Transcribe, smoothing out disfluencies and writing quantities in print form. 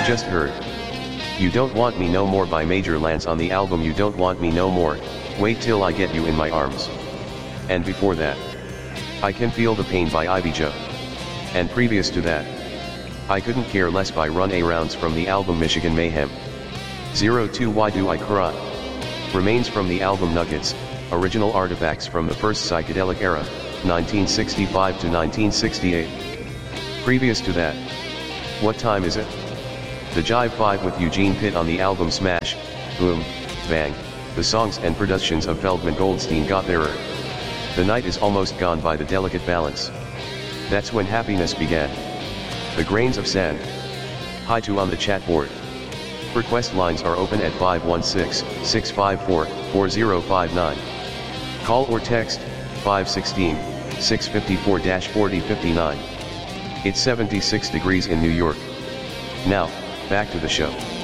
just heard You Don't Want Me No More by Major Lance on the album You Don't Want Me No More, Wait Till I Get You in My Arms. And before that, I Can Feel the Pain by Ivy Joe. And previous to that, I Couldn't Care Less by Run A Rounds from the album Michigan Mayhem. 02 Why Do I Cry? Remains from the album Nuggets, original artifacts from the first psychedelic era, 1965 to 1968. Previous to that, What Time Is It? The Jive 5 with Eugene Pitt on the album Smash, Boom, Bang, the songs and productions of Feldman Goldstein got there. The Night Is Almost Gone by The Delicate Balance. That's When Happiness Began. The Grains of Sand. Hi to on the chat board. Request lines are open at 516-654-4059. Call or text, 516-654-4059. It's 76 degrees in New York. Now, back to the show.